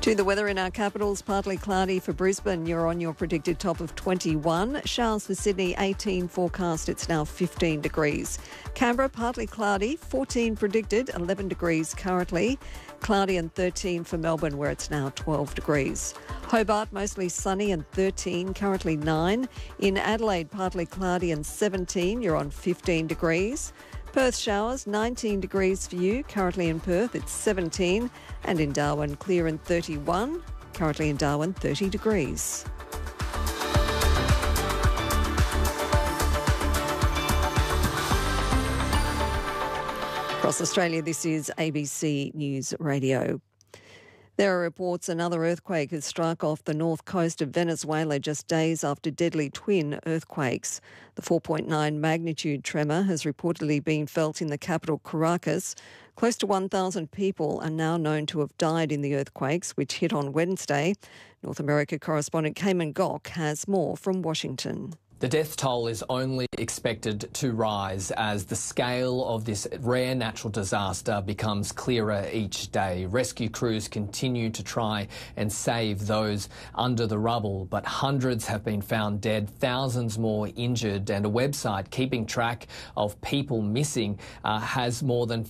To the weather in our capitals, partly cloudy for Brisbane. You're on your predicted top of 21. Showers for Sydney, 18 forecast. It's now 15 degrees. Canberra, partly cloudy, 14 predicted, 11 degrees currently. Cloudy and 13 for Melbourne, where it's now 12 degrees. Hobart, mostly sunny and 13, currently 9. In Adelaide, partly cloudy and 17. You're on 15 degrees. Perth showers, 19 degrees for you. Currently in Perth, it's 17. And in Darwin, clear and 31. Currently in Darwin, 30 degrees. Across Australia, this is ABC News Radio. There are reports another earthquake has struck off the north coast of Venezuela just days after deadly twin earthquakes. The 4.9 magnitude tremor has reportedly been felt in the capital Caracas. Close to 1,000 people are now known to have died in the earthquakes, which hit on Wednesday. North America correspondent Cayman Gok has more from Washington. The death toll is only expected to rise as the scale of this rare natural disaster becomes clearer each day. Rescue crews continue to try and save those under the rubble, but hundreds have been found dead, thousands more injured, and a website keeping track of people missing has more than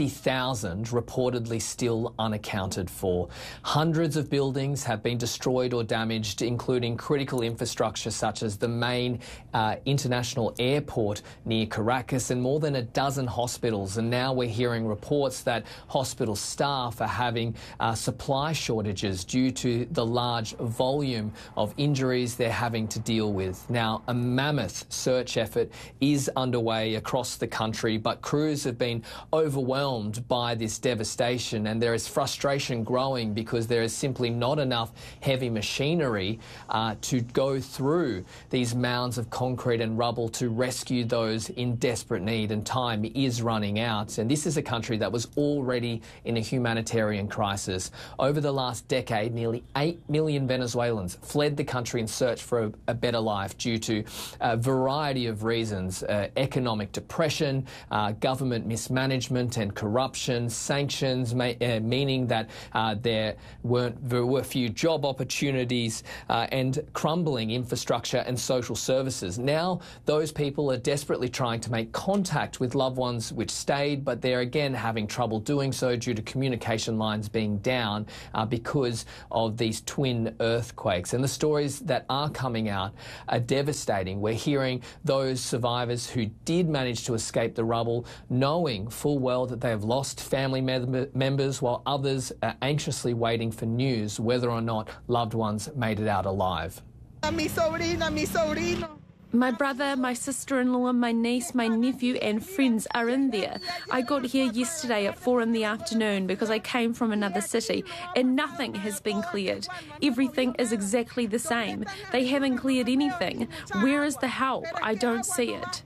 50,000 reportedly still unaccounted for. Hundreds of buildings have been destroyed or damaged, including critical infrastructure such as the main international airport near Caracas and more than a dozen hospitals. And now we're hearing reports that hospital staff are having supply shortages due to the large volume of injuries they're having to deal with. Now, a mammoth search effort is underway across the country, but crews have been overwhelmed by this devastation, and there is frustration growing because there is simply not enough heavy machinery to go through these mounds of concrete and rubble to rescue those in desperate need, and time is running out. And this is a country that was already in a humanitarian crisis. Over the last decade, nearly 8 million Venezuelans fled the country in search for a better life due to a variety of reasons: economic depression, government mismanagement and corruption, sanctions, meaning that there were few job opportunities, and crumbling infrastructure and social services. Now, those people are desperately trying to make contact with loved ones which stayed, but they're again having trouble doing so due to communication lines being down because of these twin earthquakes. And the stories that are coming out are devastating. We're hearing those survivors who did manage to escape the rubble knowing full well that they have lost family members, while others are anxiously waiting for news whether or not loved ones made it out alive. Mi sobrina, mi sobrino. My brother, my sister-in-law, my niece, my nephew and friends are in there. I got here yesterday at 4 in the afternoon because I came from another city and nothing has been cleared. Everything is exactly the same. They haven't cleared anything. Where is the help? I don't see it.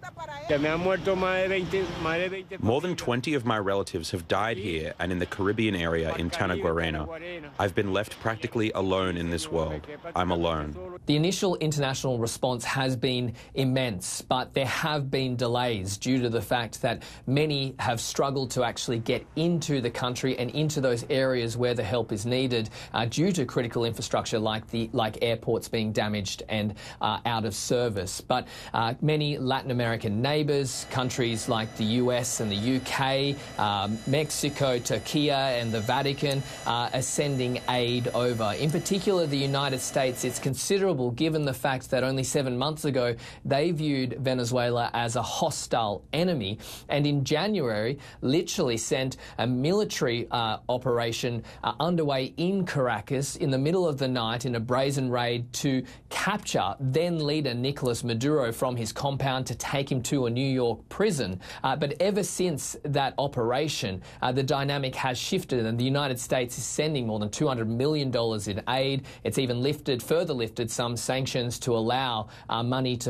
More than 20 of my relatives have died here and in the Caribbean area in Tanaguarena. I've been left practically alone in this world. I'm alone. The initial international response has been immense, but there have been delays due to the fact that many have struggled to actually get into the country and into those areas where the help is needed due to critical infrastructure like airports being damaged and out of service. But many Latin American neighbours, countries like the US and the UK, Mexico, Turkey and the Vatican are sending aid over. In particular, the United States, it's considerable given the fact that only 7 months ago they viewed Venezuela as a hostile enemy, and in January literally sent a military operation underway in Caracas in the middle of the night in a brazen raid to capture then leader Nicolas Maduro from his compound to take him to a New York prison. But ever since that operation, the dynamic has shifted, and the United States is sending more than $200 million in aid. It's even further lifted some sanctions to allow money to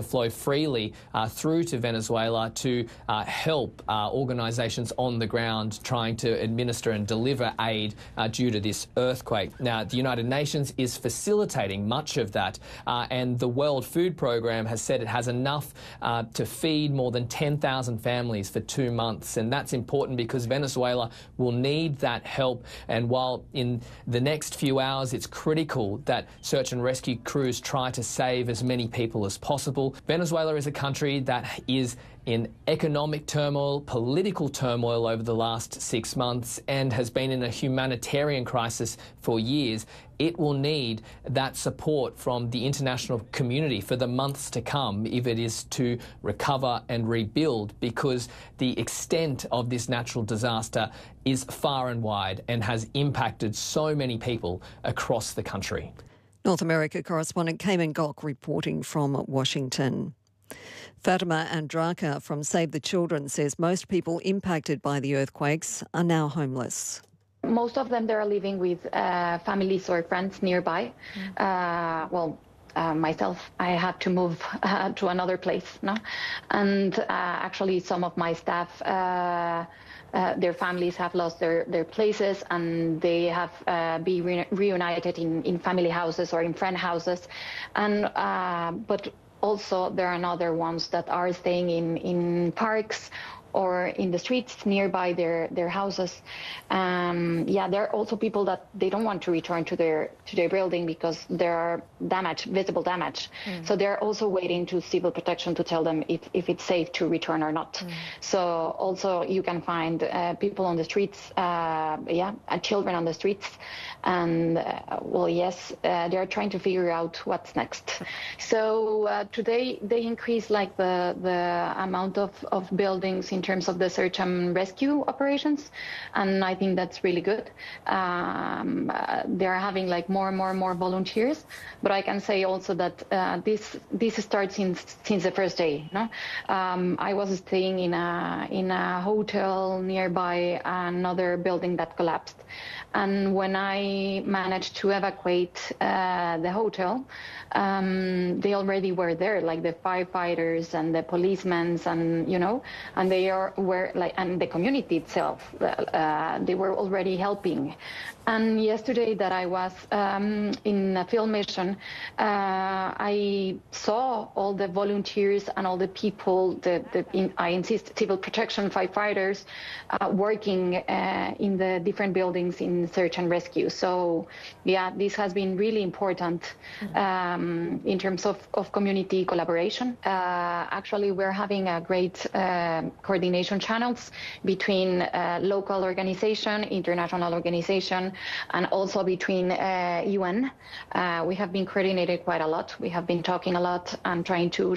flow freely through to Venezuela to help organisations on the ground trying to administer and deliver aid due to this earthquake. Now, the United Nations is facilitating much of that, and the World Food Programme has said it has enough to feed more than 10,000 families for 2 months, and that's important because Venezuela will need that help. And while in the next few hours it's critical that search and rescue crews try to save as many people as possible, Venezuela is a country that is in economic turmoil, political turmoil over the last 6 months, and has been in a humanitarian crisis for years. It will need that support from the international community for the months to come if it is to recover and rebuild, because the extent of this natural disaster is far and wide and has impacted so many people across the country. North America correspondent Cayman Gok reporting from Washington. Fatima Andraka from Save the Children says most people impacted by the earthquakes are now homeless. Most of them, they're living with families or friends nearby. Myself, I have to move to another place, no? And actually some of my staff, their families have lost their places, and they have been reunited in family houses or in friend houses. And but also there are other ones that are staying in parks or in the streets nearby their houses. There are also people that they don't want to return to their building because there are visible damage. So they're also waiting to civil protection to tell them if it's safe to return or not. So also you can find people on the streets, children on the streets, and they're trying to figure out what's next. So today they increased like the amount of buildings in terms of the search and rescue operations, and I think that's really good. They're having like more volunteers, but I can say also that this starts since the first day. No, I was staying in a hotel nearby another building that collapsed, and when I managed to evacuate the hotel, they already were there, like the firefighters and the policemen, and they and the community itself, they were already helping. And yesterday that I was in a field mission, I saw all the volunteers and all the people, I insist, civil protection firefighters working in the different buildings in search and rescue. So, this has been really important in terms of community collaboration. Actually, we're having a great coordination channels between local organization, international organization, and also between UN. We have been coordinated quite a lot. We have been talking a lot and trying to